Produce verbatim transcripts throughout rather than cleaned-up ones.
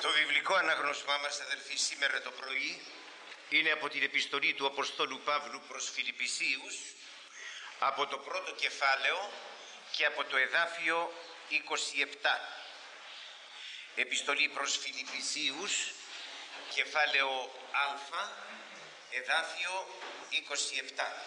Το βιβλικό αναγνώσμά μας, αδελφοί, σήμερα το πρωί είναι από την επιστολή του Αποστόλου Παύλου προς Φιλιππισίους, από το πρώτο κεφάλαιο και από το εδάφιο είκοσι επτά. Επιστολή προς Φιλιππισίους, κεφάλαιο Α, εδάφιο είκοσι επτά.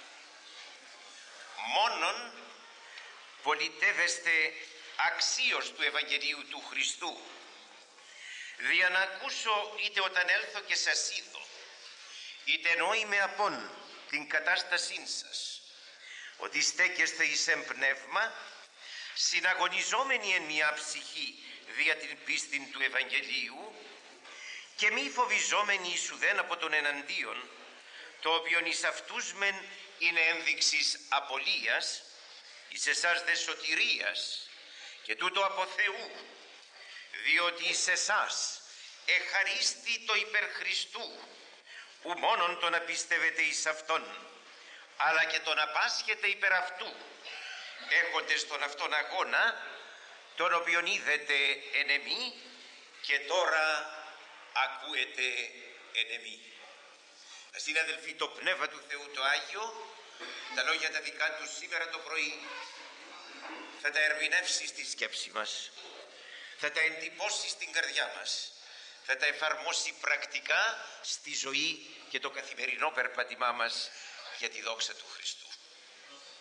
Μόνον πολιτεύεστε αξίως του Ευαγγελίου του Χριστού, δια να ακούσω είτε όταν έλθω και σας είδω, είτε ενώ είμαι απόν την κατάστασή σας, ότι στέκεστε εις εμπνεύμα, συναγωνιζόμενοι εν μια ψυχή δια την πίστην του Ευαγγελίου, και μη φοβιζόμενοι εις ουδέν από τον εναντίον, το οποίον εις αυτούς μεν είναι ένδειξης απολίας, εις εσάς δε σωτηρίας, και τούτο από Θεού, διότι εις εσάς εχαρίστη το υπερ Χριστού, ου μόνον το να πιστεύετε εις Αυτόν, αλλά και το να πάσχετε υπερ Αυτού, έχοντες τον Αυτόν αγώνα, τον οποίον είδετε εν εμεί και τώρα ακούετε εν εμεί. Ας είναι, αδελφοί, το Πνεύμα του Θεού το Άγιο, τα λόγια τα δικά του σήμερα το πρωί θα τα ερμηνεύσει στη σκέψη μας, θα τα εντυπώσει στην καρδιά μας, θα τα εφαρμόσει πρακτικά στη ζωή και το καθημερινό περπάτημά μας για τη δόξα του Χριστού.